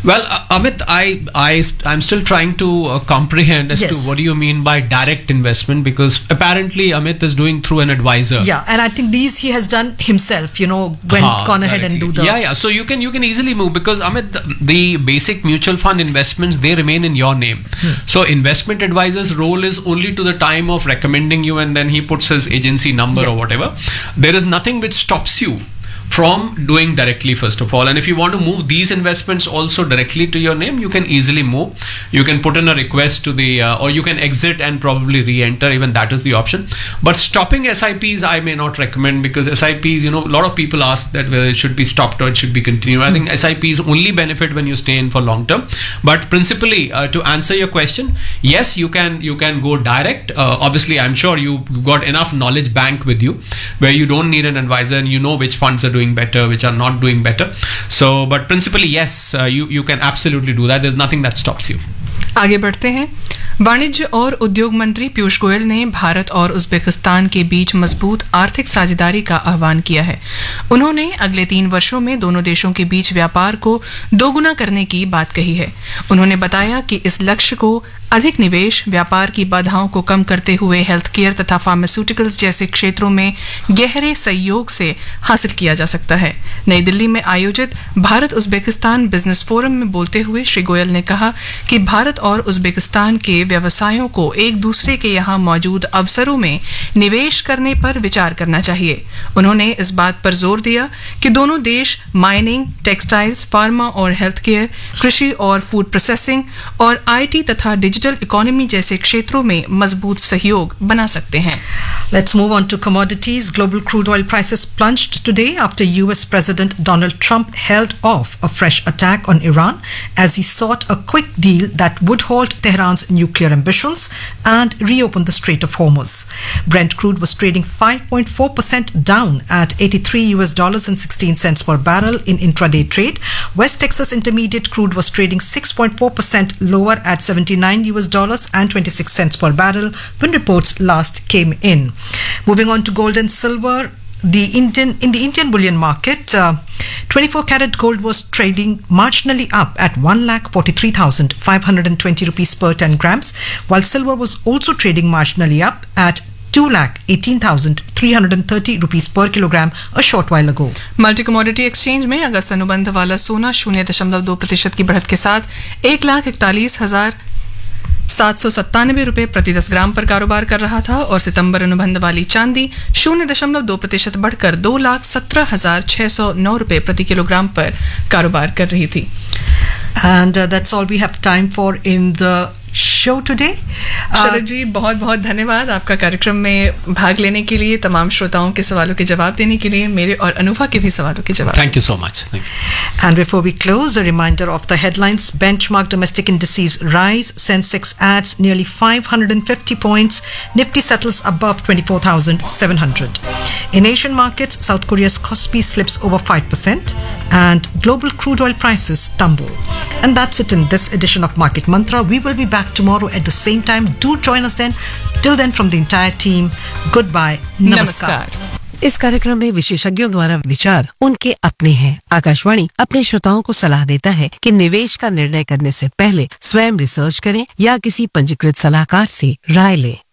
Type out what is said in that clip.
Well, Amit, I'm still trying to comprehend as to what do you mean by direct investment, because apparently Amit is doing through an advisor. Yeah, and I think these he has done himself. Gone ahead and do the. Yeah. So you can easily move, because Amit, the basic mutual fund investments, they remain in your name. So investment advisor's role is only to the time of recommending you, and then he puts his agency number or whatever. There is nothing which stops you from doing directly, first of all. And if you want to move these investments also directly to your name, you can easily move. You can put in a request to the or you can exit and probably re-enter. Even that is the option. But stopping SIPs I may not recommend, because SIPs, a lot of people ask that whether it should be stopped or it should be continued. I think SIPs only benefit when you stay in for long term. But principally, to answer your question, yes, you can go direct. Obviously, I'm sure you've got enough knowledge bank with you where you don't need an advisor, and you know which funds are doing better, which are not doing better. So, but principally, yes, you can absolutely do that. There's nothing that stops you. आगे बढ़ते हैं। वाणिज्य और उद्योग मंत्री पीयूष गोयल ने भारत और Uzbekistan के बीच मजबूत आर्थिक साझेदारी का आह्वान किया है। उन्होंने अगले 3 वर्षों में दोनों देशों के बीच व्यापार को दोगुना करने की बात कही है। उन्होंने बताया कि इस लक्ष्य को अधिक निवेश, व्यापार की बाधाओं को कम करते हुए हेल्थ केयर तथा फार्मास्यूटिकल्स जैसे क्षेत्रों में गहरे सहयोग से हासिल किया जा सकता है। नई दिल्ली में आयोजित भारत उज्बेकिस्तान बिजनेस फोरम में बोलते हुए श्री गोयल ने कहा कि भारत और उज्बेकिस्तान के व्यवसायों को एक दूसरे के यहाँ मौजूद अवसरों में निवेश करने पर विचार करना चाहिए। उन्होंने इस बात पर जोर दिया कि दोनों देश माइनिंग, टेक्सटाइल्स, फार्मा और हेल्थ केयर, कृषि और फूड प्रोसेसिंग और IT तथा डिजिटल इकोनॉमी जैसे क्षेत्रों में मजबूत सहयोग बना सकते हैं। Let's move on to commodities. Global crude oil prices plunged today after US President Donald Trump held off a fresh attack on Iran as he sought a quick deal that would halt Tehran's nuclear ambitions and reopen the Strait of Hormuz. Brent crude was trading 5.4% down at $83.16 per barrel in intraday trade. West Texas Intermediate crude was trading 6.4% lower at $79.26 per barrel when reports last came in. Moving on to gold and silver. In the Indian bullion market, 24-karat gold was trading marginally up at 1,43,520 rupees per 10 grams, while silver was also trading marginally up at 2,18,330 rupees per kilogram a short while ago. Multi commodity exchange में अगस्त अनुबंध वाला सोना 0.2% की बढ़त के साथ 1,41,797 रुपए प्रति 10 ग्राम पर कारोबार कर रहा था, और सितंबर अनुबंध वाली चांदी 0.2% बढ़कर 2,17,609 रुपए प्रति किलोग्राम पर कारोबार कर रही थी। And that's all we have time for in the show today. शरद जी, बहुत बहुत धन्यवाद आपका कार्यक्रम में भाग लेने के लिए, तमाम श्रोताओं के सवालों के जवाब देने के लिए, मेरे और अनुभा के भी सवालों के जवाब। Thank you so much. Thank you. And before we close, a reminder of the headlines. Benchmark domestic indices rise. Sensex adds nearly 550 points. Nifty settles above 24,700. In Asian markets, South Korea's Kospi slips over 5% and global crude oil prices tumble. And that's it in this edition of Market Mantra. We will be back tomorrow at the same time. Do join us then. Till then, from the entire team, goodbye. Namaskar. इस कार्यक्रम में विशेषज्ञों द्वारा विचार उनके अपने हैं। आकाशवाणी अपने श्रोताओं को सलाह देता है कि निवेश का निर्णय करने से पहले स्वयं रिसर्च करें या किसी पंजीकृत सलाहकार से राय लें।